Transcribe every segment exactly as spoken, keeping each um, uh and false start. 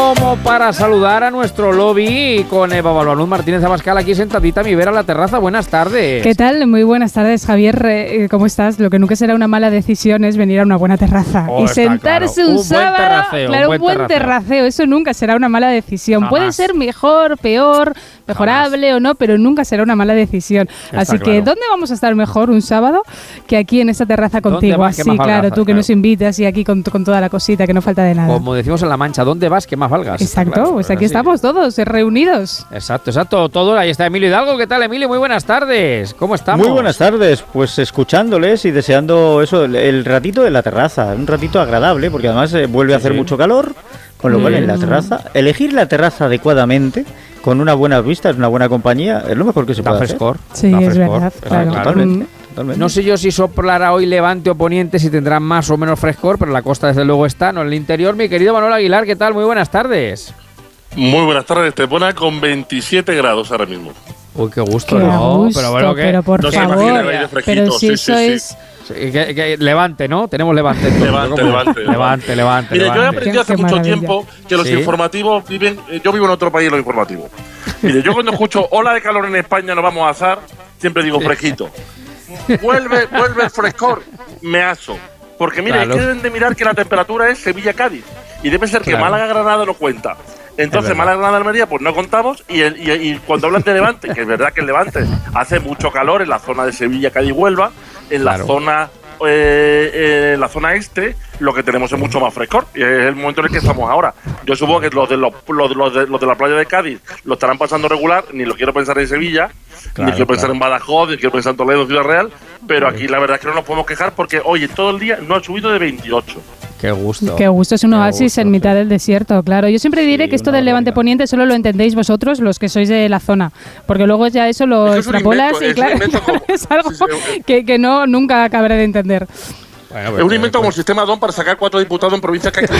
como para saludar a nuestro lobby con Eva Balbaluz Martínez Abascal aquí sentadita a mi vera a la terraza. Buenas tardes. ¿Qué tal? Muy buenas tardes, Javier. Eh, ¿Cómo estás? Lo que nunca será una mala decisión es venir a una buena terraza. Oh, y sentarse claro. un, un sábado. Buen terraceo, claro, un buen, buen terraceo. terraceo. Eso nunca será una mala decisión. Jamás. Puede ser mejor, peor, mejorable Jamás. o no, pero nunca será una mala decisión. Está Así claro. que, ¿dónde vamos a estar mejor un sábado que aquí en esta terraza contigo? Así, claro, valgas, tú que claro. nos invitas y aquí con, con toda la cosita, que no falta de nada. Como decimos en La Mancha, ¿dónde vas que más valgas? Exacto, Claro, pues aquí así. estamos todos eh, reunidos. Exacto, exacto, todo. Ahí está Emilio Hidalgo. ¿Qué tal, Emilio? Muy buenas tardes. ¿Cómo estamos? Muy buenas tardes, pues escuchándoles y deseando eso, el, el ratito de la terraza, un ratito agradable, porque además eh, vuelve a hacer sí. mucho calor, con lo Mm. cual en la terraza, elegir la terraza adecuadamente, con una buena vista, una buena compañía, es lo mejor que se Da puede frescor. Sí, da es frescor. verdad, Ah, claro. Totalmente, Mm. totalmente. No sé yo si soplará hoy levante o poniente, si tendrán más o menos frescor, pero la costa desde luego está, no en el interior. Mi querido Manuel Aguilar, ¿qué tal? Muy buenas tardes. Muy buenas tardes, te pone con veintisiete grados ahora mismo. Uy, qué gusto, Qué ¿no? gusto, pero bueno, que pero por No se favor. imagina el aire fresquito, Pero si sí, eso sí, sí. es... Sí, que, que levante, ¿no? Tenemos levante. entonces, Levante, ¿cómo? levante, levante, levante. Mire, yo he levante. aprendido hace Qué mucho maravilla. tiempo que los Sí. informativos viven. eh, Yo vivo en otro país, los informativos. Mire, yo cuando escucho ola de calor en España, nos vamos a asar, siempre digo fresquito. Vuelve, vuelve el frescor, me aso. Porque mire, Claro. es que deben de mirar que la temperatura es Sevilla-Cádiz. Y debe ser que Claro. Málaga-Granada no cuenta. Entonces, Es verdad. Málaga-Granada-Almería, pues no contamos. Y, el- y, y cuando hablan de Levante, que es verdad que el Levante hace mucho calor en la zona de Sevilla-Cádiz-Huelva, en la Claro. zona eh, eh, en la zona este, lo que tenemos es mucho más frescor. Y es el momento en el que estamos ahora. Yo supongo que los de, los, los, de- los de, los de la playa de Cádiz lo estarán pasando regular. Ni lo quiero pensar en Sevilla, Claro, ni quiero pensar claro. en Badajoz, ni quiero pensar en Toledo, Ciudad Real. Pero aquí la verdad es que no nos podemos quejar porque, oye, todo el día no ha subido de veintiocho. Qué gusto. Qué gusto, es un Qué oasis gusto, en mitad sí. del desierto, claro. Yo siempre diré Sí, que esto una del Levante barbaridad. Poniente solo lo entendéis vosotros, los que sois de la zona, porque luego ya eso lo Es que es un extrapolas invento, y es un claro, invento como- es algo sí, sí, que, que no nunca acabaré de entender. Bueno, Es un invento como el sistema D O N para sacar cuatro diputados en provincias que hay.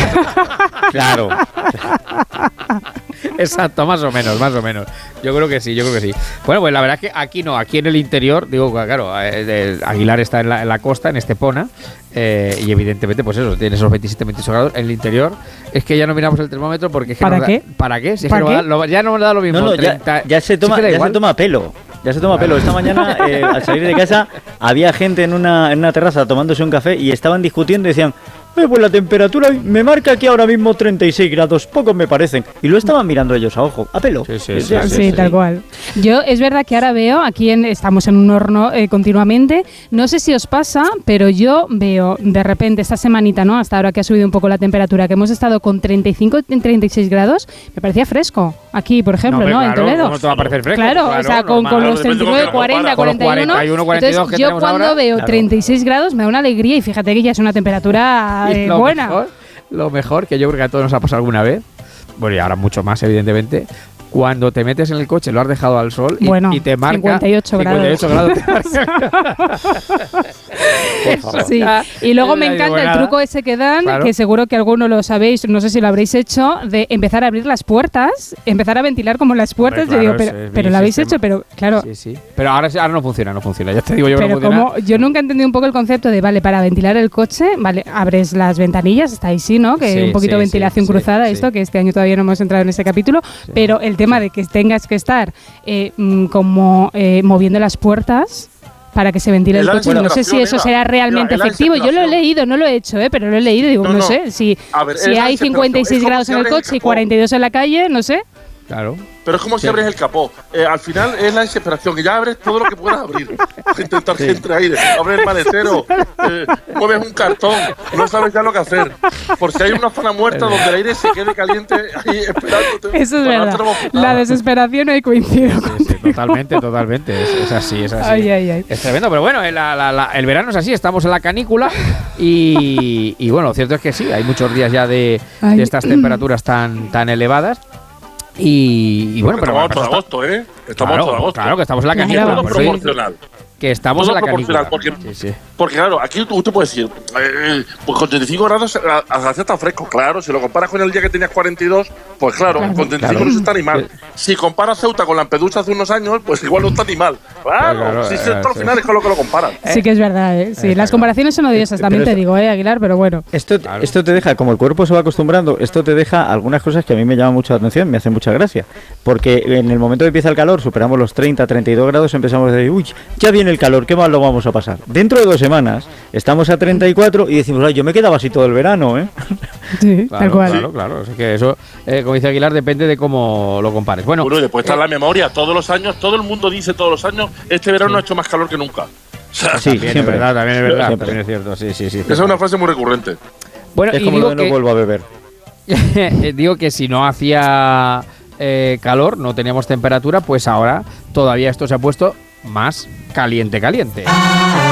Claro. Exacto, más o menos, más o menos. Yo creo que sí, yo creo que sí. Bueno, pues la verdad es que aquí no, aquí en el interior, digo, claro, eh, de- Aguilar está en la, en la costa, en Estepona, eh, y evidentemente, pues eso, tiene esos veintisiete, veintiocho grados. En el interior es que ya no miramos el termómetro porque es que ¿Para nos da- qué? ¿Para qué? Si es ¿Para que no qué? da- lo- ya no nos da lo mismo. No, no, ya, treinta ya se si toma, es que da ya se igual. toma pelo. Ya se toma pelo. Esta mañana, eh, al salir de casa, había gente en una, en una terraza tomándose un café y estaban discutiendo y decían, eh, pues la temperatura me marca aquí ahora mismo treinta y seis grados, pocos me parecen. Y lo estaban mirando ellos a ojo, a pelo. Sí, sí, Y sí, decían, Sí, tal cual. Yo es verdad que ahora veo, aquí en, estamos en un horno eh, continuamente, no sé si os pasa, pero yo veo de repente esta semanita, ¿no? Hasta ahora que ha subido un poco la temperatura, que hemos estado con treinta y cinco, treinta y seis grados, me parecía fresco. Aquí, por ejemplo, hombre, ¿no? En claro, Toledo. ¿cómo te va a parecer fresco? Claro, o sea, con, normal. con los Depende de treinta y nueve, cómo te cuarenta, lo comparas. cuarenta y uno. Con los cuarenta y uno, cuarenta y dos Entonces, que yo tenemos cuando ahora, veo claro. treinta y seis grados me da una alegría y fíjate que ya es una temperatura Y eh, lo buena. Mejor, lo mejor, que yo creo que a todos nos ha pasado alguna vez, bueno, y ahora mucho más, evidentemente, cuando te metes en el coche, lo has dejado al sol y, Bueno, y te marca cincuenta y ocho grados. cincuenta y ocho grados te marca. Sí, y luego me encanta el truco ese que dan, Claro. que seguro que alguno lo sabéis, no sé si lo habréis hecho, de empezar a abrir las puertas, empezar a ventilar como las puertas. Hombre, Yo digo, claro, pero, ese es pero mi lo habéis sistema. hecho, pero claro. Sí, sí. Pero ahora, ahora no funciona, no funciona. Ya te digo yo que no Pero funciona. como yo nunca he entendido un poco el concepto de, vale, para ventilar el coche, vale, abres las ventanillas, está ahí sí, ¿no? Que Sí, un poquito sí, de ventilación sí, cruzada, sí, esto, sí. que este año todavía no hemos entrado en ese capítulo, pero el tema de que tengas que estar eh, mm, como eh, moviendo las puertas para que se ventile el El coche, no sé si aire eso circulación, será Eva. realmente Mira, el efectivo. Yo lo he circulación. leído, no lo he hecho, ¿eh? Pero lo he leído y digo, No, no, no. sé, si, A ver, si es la hay cincuenta y seis desesperación. Es como grados si en el abres el coche y capó. cuarenta y dos en la calle, no sé. Claro. Pero es como si Sí. abres el capó. Eh, al final es la desesperación, que ya abres todo lo que puedas abrir. Para intentar que entre aire. Abres el maletero, eh, mueves un cartón, no sabes ya lo que hacer. Por si hay una zona muerta donde el aire se quede caliente ahí esperándote. Eso es para verdad. darte una bofetada. La desesperación hoy coincido con. Sí, sí, totalmente, totalmente. Es, es así, es así. Ay, ay, ay. Es tremendo, pero bueno, la- la- la- el verano es así, estamos en la canícula y, y bueno, lo cierto es que sí, hay muchos días ya de, Ay. de estas temperaturas tan, tan elevadas. Y, y bueno, pero estamos bueno, en agosto, ¿eh? Estamos claro, en agosto. claro que estamos en la Claro. canícula. Todo por eso digo proporcional. que estamos Todo en la proporcional, canícula. porque- Sí, sí. Porque claro, aquí tú, tú puedes decir, eh, pues con treinta y cinco grados a- a- hace está fresco, claro, si lo comparas con el día que tenías cuarenta y dos, Pues claro, Claro. con treinta y cinco Claro. no está ni mal. Si comparas Ceuta con Lampedusa hace unos años, pues igual no está ni mal. Claro, Claro, si eh, esto al sí. final es con lo que lo comparan. Sí que es verdad, ¿eh? Sí, Eh, las claro. comparaciones son odiosas, también Pero te esto- digo, ¿eh, Aguilar? Pero bueno. Esto, Claro. esto te deja, como el cuerpo se va acostumbrando, esto te deja algunas cosas que a mí me llaman mucho la atención, me hacen mucha gracia. Porque en el momento que empieza el calor, superamos los treinta, treinta y dos grados, empezamos a decir, uy, ya viene el calor, qué mal lo vamos a pasar. Dentro de dos semanas, estamos a treinta y cuatro y decimos, ay, yo me quedaba así todo el verano, ¿eh? Sí, Claro, tal cual. claro, claro. Así que eso, eh, como dice Aguilar, depende de cómo lo compares. Bueno, Bueno, y después está eh, la memoria. Todos los años, todo el mundo dice todos los años, este verano ha hecho más calor que nunca. O sea, Sí, también siempre. es verdad, también es verdad, Siempre. también es cierto, sí, sí, sí. esa es una frase muy recurrente. Bueno, Es y como digo lo de no que, vuelvo a beber. eh, digo que si no hacía eh, calor, no teníamos temperatura, pues ahora todavía esto se ha puesto más caliente, caliente.